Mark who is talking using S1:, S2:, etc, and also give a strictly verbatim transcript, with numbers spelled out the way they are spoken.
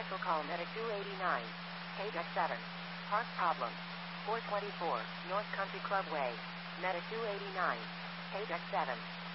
S1: Special call Medic two eighty-nine. K deck seven. Park problem. four twenty-four, North Country Club Way. Medic two eighty-nine. K deck seven.